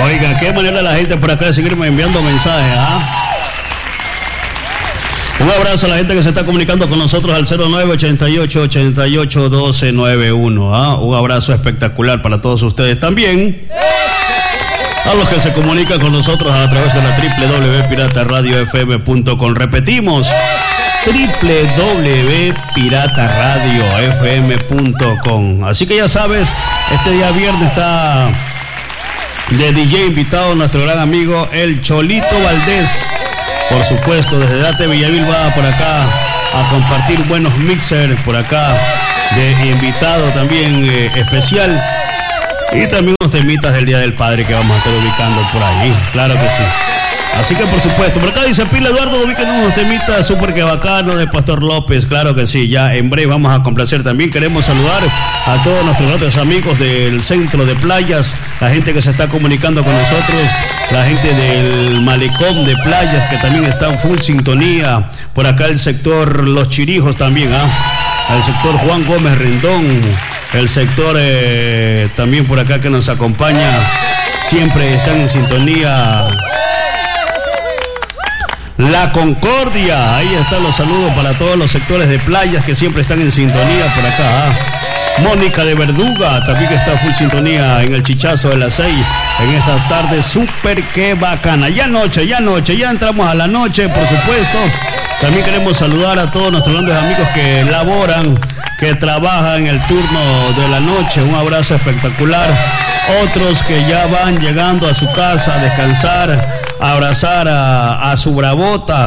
Oiga, qué manera la gente por acá de seguirme enviando mensajes, Un abrazo a la gente que se está comunicando con nosotros al 0988-881291, Un abrazo espectacular para todos ustedes también. A los que se comunican con nosotros a través de la www.pirataradiofm.com. Repetimos, www.pirataradiofm.com. Así que ya sabes, este día viernes está de DJ invitado nuestro gran amigo el Cholito Valdés. Por supuesto, desde Date Villavil va por acá a compartir buenos mixers por acá de invitado también especial. Y también unos temitas del Día del Padre que vamos a estar ubicando por ahí, claro que sí. Así que por supuesto, por acá dice Pila Eduardo, ubiquen unos temitas súper que bacano de Pastor López, claro que sí, ya en breve vamos a complacer también. Queremos saludar a todos nuestros otros amigos del centro de playas, la gente que se está comunicando con nosotros, la gente del malecón de playas que también está en full sintonía, por acá el sector Los Chirijos también, el sector Juan Gómez Rendón, el sector también por acá que nos acompaña, siempre están en sintonía. La Concordia, ahí están los saludos para todos los sectores de playas que siempre están en sintonía por acá. Mónica de Verduga, también que está full sintonía en el Chichazo de las 6, en esta tarde súper que bacana. Ya entramos a la noche, por supuesto. También queremos saludar a todos nuestros grandes amigos que laboran, que trabajan en el turno de la noche. Un abrazo espectacular. Otros que ya van llegando a su casa a descansar, a abrazar a su bravota.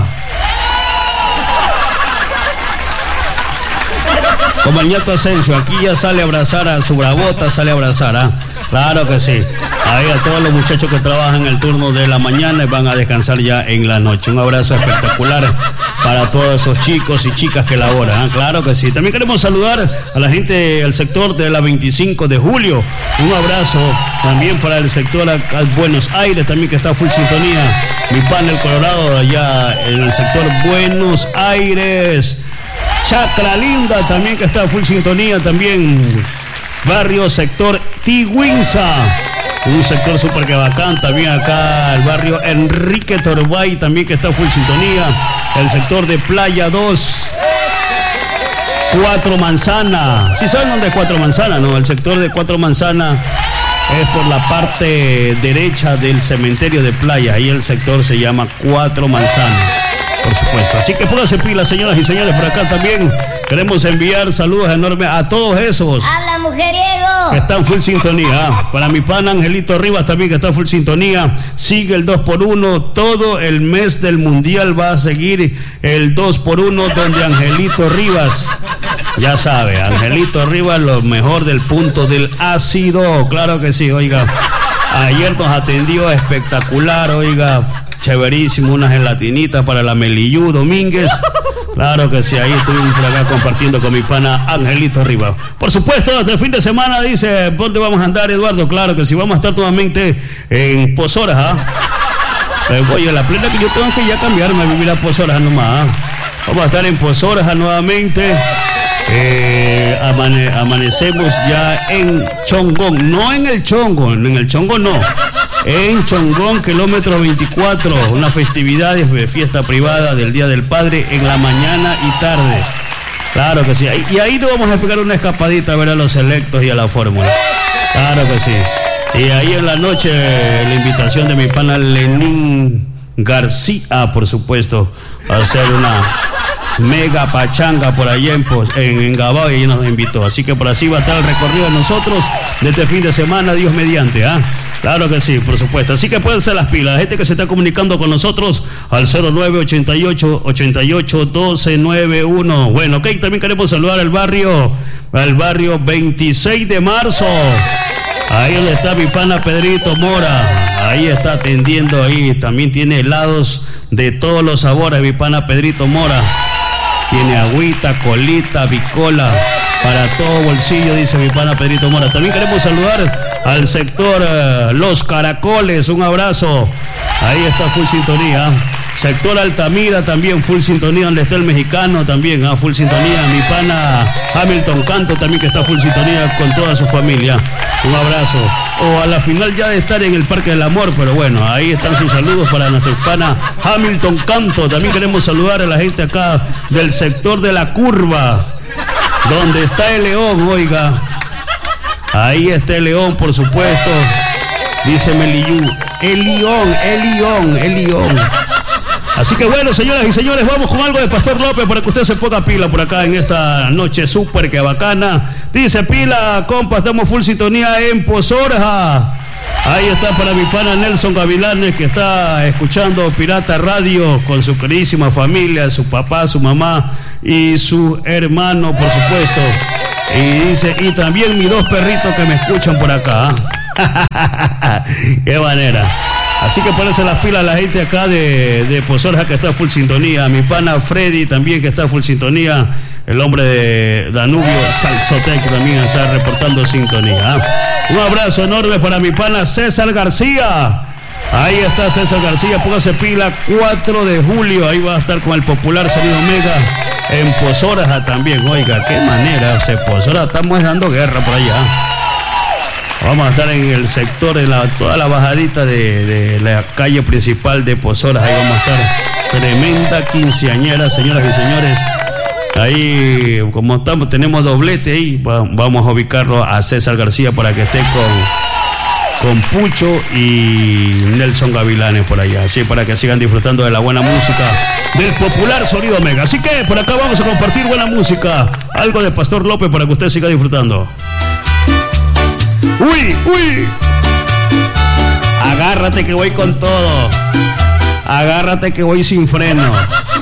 Como el Ñato Asensio, aquí ya sale a abrazar a su bravota, Claro que sí. Ahí a todos los muchachos que trabajan en el turno de la mañana y van a descansar ya en la noche. Un abrazo espectacular para todos esos chicos y chicas que laboran. Claro que sí. También queremos saludar a la gente del sector de la 25 de julio. Un abrazo también para el sector Buenos Aires, también que está full sintonía. Mi pana el Colorado allá en el sector Buenos Aires. Chacra Linda también que está full sintonía también. Barrio sector Tigüinza, un sector súper que bacán. También acá el barrio Enrique Torbay también que está full sintonía. El sector de Playa 2, Cuatro Manzana. ¿Sí saben dónde es Cuatro Manzana? No, el sector de Cuatro Manzana es por la parte derecha del cementerio de Playa. Ahí el sector se llama Cuatro Manzana, por supuesto. Así que pónganse pilas, señoras y señores. Por acá también queremos enviar saludos enormes a todos esos. ¡Habla, mujeriego! Que están full sintonía. Para mi pana Angelito Rivas también que está full sintonía. Sigue el 2x1. Todo el mes del mundial va a seguir el 2x1 donde Angelito Rivas. Ya sabe, Angelito Rivas, lo mejor del punto del ácido. Claro que sí, oiga. Ayer nos atendió espectacular, oiga. Chéverísimo, una gelatinita para la Melillú Domínguez. Claro que sí, ahí estuvimos por acá compartiendo con mi pana Angelito Rivas. Por supuesto, este fin de semana dice, ¿dónde vamos a andar, Eduardo? Claro que sí, vamos a estar nuevamente en Pozoras, Oye, la plena que yo tengo que ya cambiarme a vivir a Pozoras nomás, Vamos a estar en Pozoras nuevamente. Amanecemos ya en Chongón, no en el Chongo no. En Chongón, kilómetro 24, una festividad de fiesta privada del Día del Padre en la mañana y tarde. Claro que sí. Y ahí nos vamos a pegar una escapadita a ver a los selectos y a la fórmula. Claro que sí. Y ahí en la noche, la invitación de mi pana Lenín García, por supuesto, a hacer una mega pachanga por allá en Gabao, y ella nos invitó. Así que por así va a estar el recorrido de nosotros de este fin de semana, Dios mediante, Claro que sí, por supuesto. Así que pueden ser las pilas. La gente que se está comunicando con nosotros al 0988-881291. Bueno, ok, también queremos saludar al barrio 26 de marzo. Ahí donde está mi pana Pedrito Mora. Ahí está atendiendo ahí. También tiene helados de todos los sabores, mi pana Pedrito Mora. Tiene agüita, colita, bicola, para todo bolsillo, dice mi pana Pedrito Mora. También queremos saludar al sector Los Caracoles. Un abrazo. Ahí está full sintonía. sector Altamira también, full sintonía, donde está el mexicano también, full sintonía. Mi pana Hamilton Canto también, que está full sintonía con toda su familia. Un abrazo. O a la final ya de estar en el Parque del Amor, pero bueno, ahí están sus saludos para nuestro pana Hamilton Canto. También queremos saludar a la gente acá del sector de la Curva, donde está el León, oiga. Ahí está el León, por supuesto. Dice Melillú, el León. Así que bueno, señoras y señores, vamos con algo de Pastor López para que usted se ponga pila por acá en esta noche súper que bacana. Dice, pila, compa, estamos full sintonía en Pozorja. Ahí está para mi pana Nelson Gavilanes, que está escuchando Pirata Radio con su queridísima familia, su papá, su mamá y su hermano, por supuesto. Y dice, y también mis dos perritos que me escuchan por acá. Qué manera. Así que pónganse las pilas a la gente acá de Pozorja, que está full sintonía. Mi pana Freddy también, que está full sintonía. El hombre de Danubio Salsotec también está reportando sintonía. Un abrazo enorme para mi pana César García. Ahí está César García, póngase pila, 4 de julio. Ahí va a estar con el popular Sonido Mega en Pozorja también. Oiga, qué manera, Pozorja, estamos dando guerra por allá. Vamos a estar en el sector, en toda la bajadita de la calle principal de Pozorja. Ahí vamos a estar. Tremenda quinceañera, señoras y señores. Ahí, como estamos, tenemos doblete ahí. Vamos a ubicarlo a César García para que esté con Pucho y Nelson Gavilanes por allá. Así para que sigan disfrutando de la buena música del popular Sonido Mega. Así que por acá vamos a compartir buena música. Algo de Pastor López para que usted siga disfrutando. ¡Uy! Agárrate que voy con todo. Agárrate que voy sin freno.